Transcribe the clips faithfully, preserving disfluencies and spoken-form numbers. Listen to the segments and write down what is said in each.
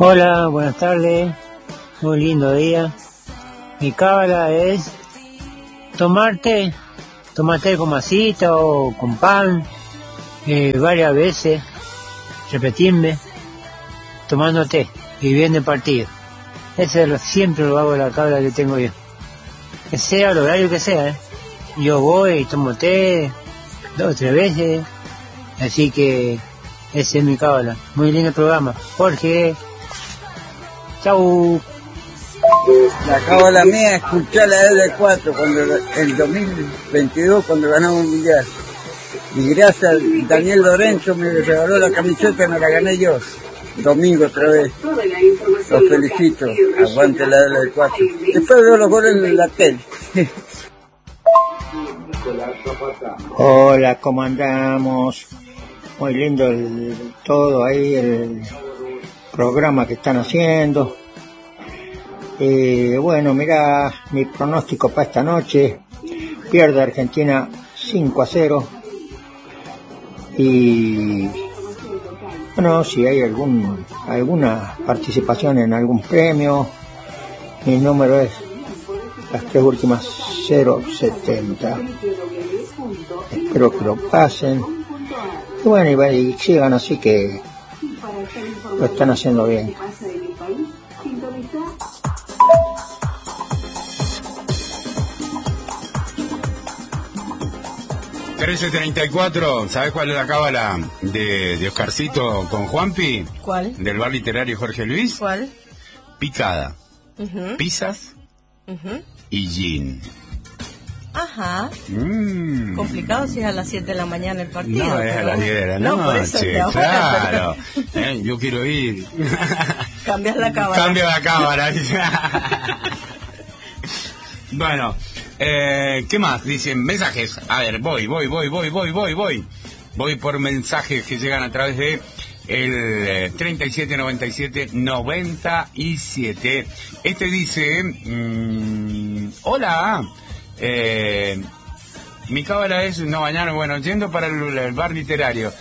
Hola, buenas tardes, muy lindo día. Mi cábala es tomar té, tomar té con masita o con pan, eh, varias veces, repetirme, tomando té y bien de partido. Ese es lo, siempre lo hago la cábala que tengo yo. Que sea el horario que sea, ¿eh? Yo voy y tomo té dos o tres veces, así que ese es mi cábala. Muy lindo el programa. Jorge, chau. La cábala mía es escuchar la L cuatro cuando el dos mil veintidós cuando ganamos el mundial. Y gracias a Daniel Lorenzo me regaló la camiseta y me la gané yo. Domingo otra vez. Los felicito. Aguante la L cuatro. Después veo los goles en la tele. Hola, ¿cómo andamos? Muy lindo el, todo ahí, el programa que están haciendo. Eh, bueno, mira, mi pronóstico para esta noche: pierde Argentina cinco a cero. Y bueno, si hay algún alguna participación en algún premio, mi número es las tres últimas cero setenta. Espero que lo pasen. Y bueno, y, y sigan así, que lo están haciendo bien. trece treinta y cuatro, ¿sabes cuál es la cábala de, de Oscarcito con Juanpi? ¿Cuál? Del bar literario Jorge Luis. ¿Cuál? Picada, Uh-huh. pizzas Uh-huh. y gin. Ajá. Mm. Complicado si es a las siete de la mañana el partido. No, es a las diez de la No, por eso noche, es de ahora, claro. Eh, yo quiero ir. Cambias la cámara. Cambio la cámara. Bueno, eh, ¿qué más? Dicen mensajes. A ver, voy, voy, voy, voy, voy, voy, voy. Voy por mensajes que llegan a través de el eh, treinta y siete noventa y siete noventa y siete. Este dice, mmm, hola, eh, mi cábala es no bañarme, bueno, yendo para el, el bar literario.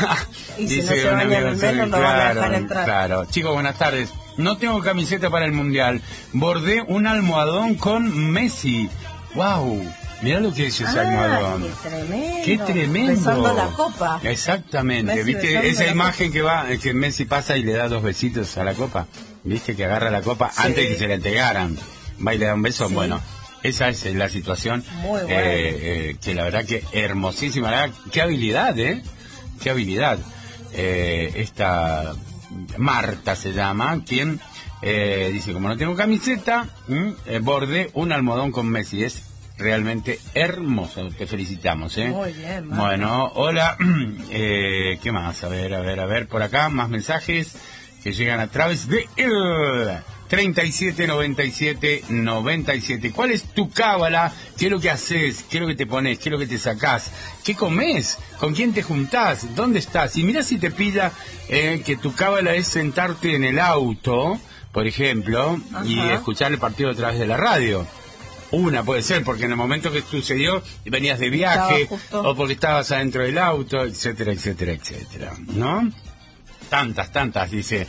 Y si dice no se un baña amigo, el menos, no van a dejar entrar. Claro, chicos, buenas tardes. No tengo camiseta para el mundial. Bordé un almohadón con Messi. Wow, mirá lo que es ese Ah, almohadón. qué tremendo. Qué tremendo. Besando la copa. Exactamente. Messi ¿Viste besando esa la imagen que va, que Messi pasa y le da dos besitos a la copa? ¿Viste que agarra la copa Sí. antes de que se la entregaran? Va y le da un beso. Sí. Bueno, esa es la situación. Muy bueno. eh, eh, que la verdad que hermosísima. La verdad, qué habilidad, ¿eh? Qué habilidad. Eh, esta Marta se llama, quien eh, dice, como no tengo camiseta, ¿m? Eh, bordé un almohadón con Messi. Es realmente hermoso. Te felicitamos, ¿eh? Muy bien, Marta. Bueno, hola. Eh, ¿Qué más? A ver, a ver, a ver. Por acá, más mensajes que llegan a través de el treinta y siete noventa y siete noventa y siete. ¿Cuál es tu cábala? ¿Qué es lo que haces? ¿Qué es lo que te pones? ¿Qué es lo que te sacás? ¿Qué comes? ¿Con quién te juntás? ¿Dónde estás? Y mira si te pida eh, que tu cábala es sentarte en el auto, por ejemplo, y Ajá. escuchar el partido a través de la radio. Una puede ser, porque en el momento que sucedió venías de viaje, Estaba justo. o porque estabas adentro del auto, etcétera, etcétera, etcétera, ¿no? Tantas, tantas, dice.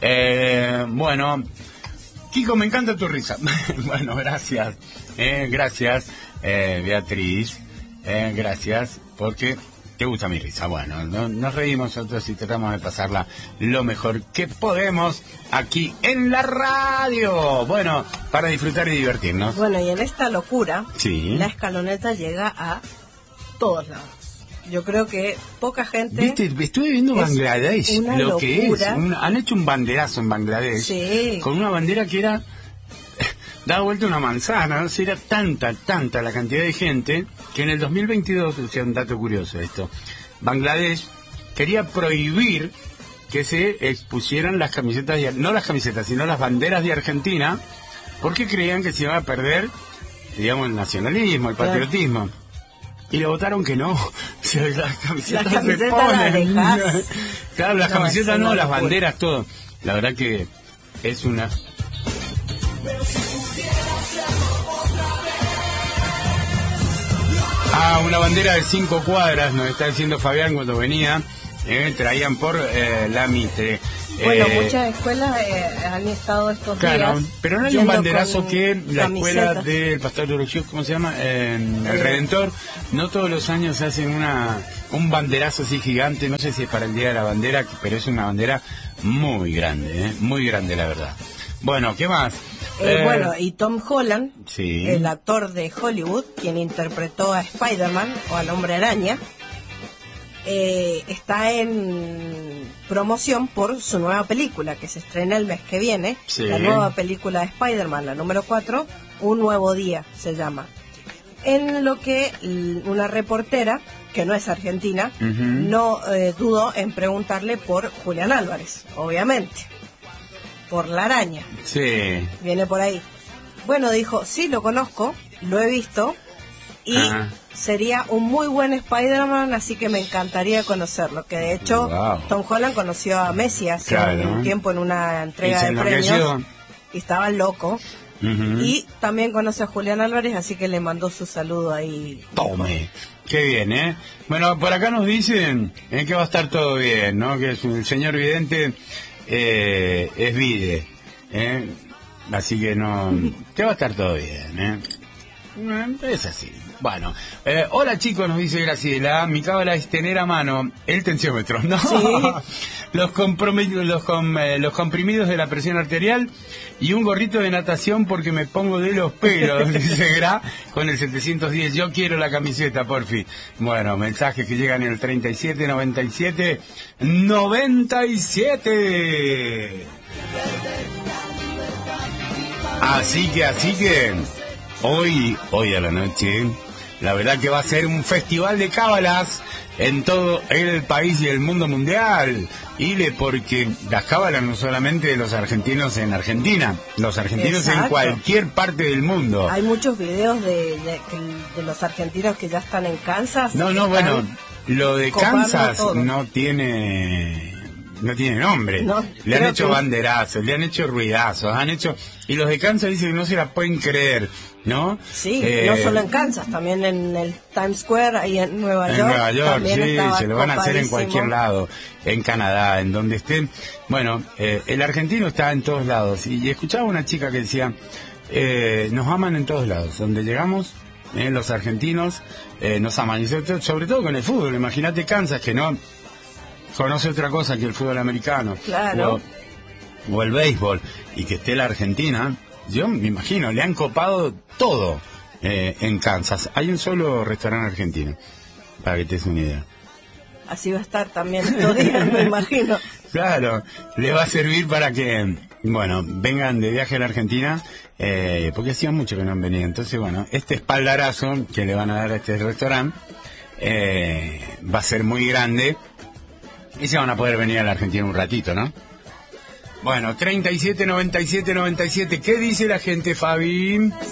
Eh, bueno, Kiko, me encanta tu risa. Bueno, gracias, eh, gracias, eh, Beatriz, eh, gracias, porque te gusta mi risa. Bueno, no, nos reímos nosotros y tratamos de pasarla lo mejor que podemos aquí en la radio. Bueno, para disfrutar y divertirnos. Bueno, y en esta locura, Sí. la escaloneta llega a todos lados. Yo creo que poca gente... Viste, estuve viendo Es Bangladesh, una lo que es. locura. Un- han hecho un banderazo en Bangladesh. Sí. Con una bandera que era... daba vuelta una manzana, ¿no? O sea, era tanta, tanta la cantidad de gente que en el dos mil veintidós, o sea, un dato curioso esto, Bangladesh quería prohibir que se expusieran las camisetas, de, no las camisetas, sino las banderas de Argentina, porque creían que se iba a perder, digamos, el nacionalismo, el Claro. patriotismo. Y le votaron que no. O sea, las camisetas Las se camisetas las ponen. dejás. Claro, las No, camisetas es no, una las locura. banderas, todo. La verdad que es una... Ah, una bandera de cinco cuadras, nos está diciendo Fabián cuando venía. eh, traían por eh, la Mitre. Bueno, Eh, muchas escuelas eh, han estado estos Claro, días. pero no hay un yendo banderazo con que la escuela camisetas. del Pastor de Orochio, ¿cómo se llama? Eh, el Eh. Redentor, no todos los años hacen una un banderazo así gigante, no sé si es para el Día de la Bandera, pero es una bandera muy grande, ¿eh? Muy grande la verdad. Bueno, ¿qué más? Eh, Eh, bueno, y Tom Holland, sí. el actor de Hollywood, quien interpretó a Spider-Man o al Hombre Araña, eh, está en promoción por su nueva película que se estrena el mes que viene. Sí. La nueva película de Spider-Man, la número cuatro, Un Nuevo Día se llama. En lo que l- una reportera, que no es argentina, Ujú. no eh, dudó en preguntarle por Julián Álvarez, obviamente, por la araña. Sí. Viene por ahí. Bueno, dijo, sí, lo conozco, lo he visto y Ajá. sería un muy buen Spider-Man, así que me encantaría conocerlo. Que de hecho, Wow. Tom Holland conoció a Messi hace Claro. un tiempo en una entrega Y se de enloqueció. premios y estaba loco. Ujú. Y también conoce a Julián Álvarez, así que le mandó su saludo ahí. Tome. Qué bien, ¿eh? Bueno, por acá nos dicen eh, que va a estar todo bien, ¿no? Que es- el señor vidente eh, es vide, ¿eh? Así que no... que va a estar todo bien, ¿eh? Eh, Es así. Bueno, eh, hola chicos, nos dice Graciela, mi cábala es tener a mano el tensiómetro, ¿no? Sí. Los, compromi- los, com- eh, los comprimidos de la presión arterial y un gorrito de natación porque me pongo de los pelos, dice Gra, con el setecientos diez. Yo quiero la camiseta, porfi. Bueno, mensajes que llegan en el treinta y siete noventa y siete noventa y siete. Así que, así que, hoy, hoy a la noche, la verdad que va a ser un festival de cábalas en todo el país y el mundo mundial. Y le porque las cábalas no solamente de los argentinos en Argentina, los argentinos en Exacto. cualquier parte del mundo. Hay muchos videos de, de, de los argentinos que ya están en Kansas. No, no, Están- bueno, lo de copando Kansas todo. no tiene no tiene nombre. No, le han creo hecho que- banderazos, le han hecho ruidazos, han hecho... Y los de Kansas dicen que no se la pueden creer, ¿no? Sí, Eh, no solo en Kansas, también en el Times Square, ahí en Nueva En York. Nueva York, también sí, estaba se lo van a hacer en copadísimo. cualquier lado, en Canadá, en donde estén. Bueno, eh, el argentino está en todos lados. Y escuchaba una chica que decía, eh, nos aman en todos lados. Donde llegamos, eh, los argentinos eh, nos aman. Y sobre todo, sobre todo con el fútbol. Imagínate Kansas, que no conoce otra cosa que el fútbol americano. Claro. O, o el béisbol. Y que esté la Argentina. Yo me imagino, le han copado todo eh, en Kansas. Hay un solo restaurante argentino, para que te des una idea. Así va a estar también estos días, me imagino. Claro, le va a servir para que, bueno, vengan de viaje a la Argentina, eh, porque hacía mucho que no han venido. Entonces, bueno, este espaldarazo que le van a dar a este restaurante eh, va a ser muy grande y se van a poder venir a la Argentina un ratito, ¿no? Bueno, treinta y siete noventa y siete noventa y siete, ¿qué dice la gente, Fabi?